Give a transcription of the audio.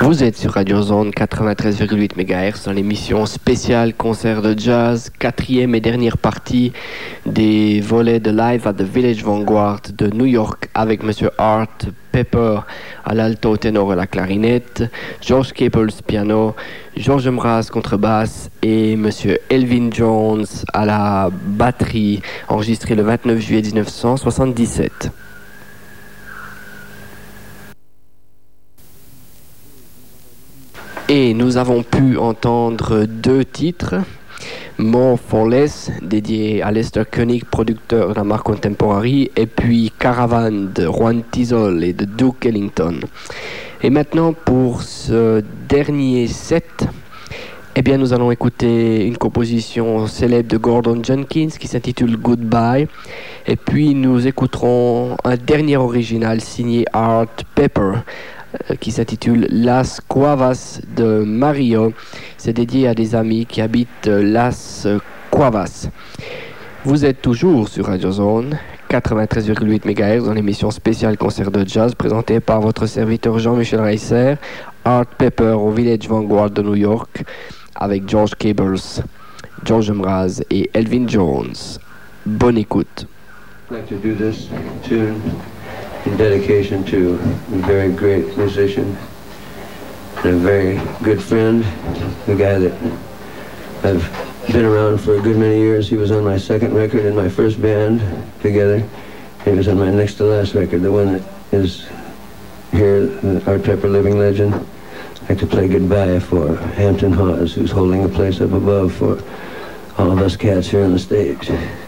Vous êtes sur Radio Zone 93,8 MHz dans l'émission spéciale concert de jazz, quatrième et dernière partie des volets de Live at the Village Vanguard de New York avec Monsieur Art Pepper à l'alto, ténor et la clarinette, George Cables piano, George Mraz contrebasse et Monsieur Elvin Jones à la batterie, enregistré le 29 juillet 1977. Et nous avons pu entendre deux titres, More for Less, dédié à Lester Koenig, producteur de la marque Contemporary, et puis Caravan de Juan Tizol et de Duke Ellington. Et maintenant, pour ce dernier set, eh bien, nous allons écouter une composition célèbre de Gordon Jenkins qui s'intitule Goodbye. Et puis, nous écouterons un dernier original signé Art Pepper, qui s'intitule Las Cuevas de Mario. C'est dédié à des amis qui habitent Las Cuevas. Vous êtes toujours sur Radio Zone 93,8 MHz dans l'émission spéciale concert de jazz présentée par votre serviteur Jean-Michel Reisser, Art Pepper au Village Vanguard de New York avec George Cables, George Mraz et Elvin Jones. Bonne écoute. I'd like to do this tune in dedication to a very great musician and a very good friend, a guy that I've been around for a good many years. He was on my second record in my first band together. He was on my next to last record, the one that is here, the Art Pepper Living Legend. I'd like to play Goodbye for Hampton Hawes, who's holding a place up above for all of us cats here on the stage.